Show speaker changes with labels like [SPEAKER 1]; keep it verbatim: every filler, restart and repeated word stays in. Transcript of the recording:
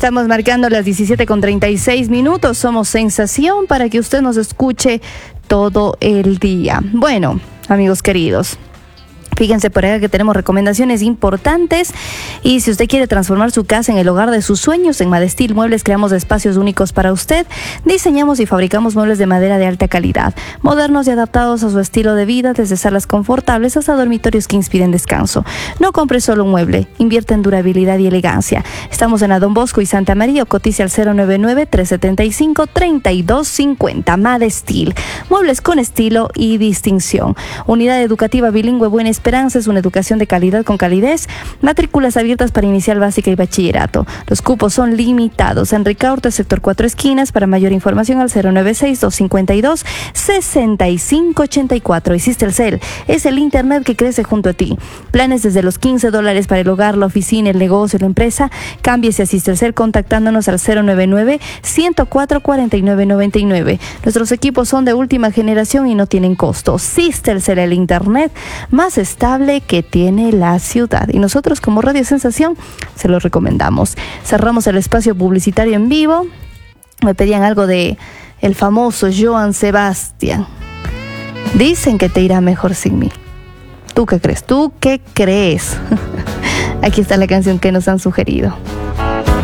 [SPEAKER 1] Estamos marcando las diecisiete con treinta y seis minutos. Somos Sensación para que usted nos escuche todo el día. Bueno, amigos queridos, fíjense por acá que tenemos recomendaciones importantes y si usted quiere transformar su casa en el hogar de sus sueños, en Madestil Muebles creamos espacios únicos para usted. Diseñamos y fabricamos muebles de madera de alta calidad, modernos y adaptados a su estilo de vida, desde salas confortables hasta dormitorios que inspiren descanso. No compre solo un mueble, invierte en durabilidad y elegancia. Estamos en Don Bosco y Santa María. Cotiza al cero nueve nueve, tres siete cinco, tres dos cinco cero. Madestil, muebles con estilo y distinción. Unidad educativa bilingüe Buena Esperanza es una educación de calidad con calidez. Matrículas abiertas para inicial básica y bachillerato. Los cupos son limitados. En Ricaurte, sector Cuatro Esquinas. Para mayor información al cero nueve seis, dos cinco dos, seis cinco ocho cuatro. Y Sistelcel es el internet que crece junto a ti. Planes desde los quince dólares para el hogar, la oficina, el negocio, la empresa. Cámbiese a Sistelcel contactándonos al cero nueve nueve, ciento cuatro, cuarenta y nueve noventa y nueve. Nuestros equipos son de última generación y no tienen costo. Sistelcel, el internet más estable que tiene la ciudad. Y nosotros como Radio Sensación se lo recomendamos. Cerramos el espacio publicitario en vivo. Me pedían algo de el famoso Joan Sebastián. Dicen que te irá mejor sin mí. ¿Tú qué crees? ¿Tú qué crees? Aquí está la canción que nos han sugerido.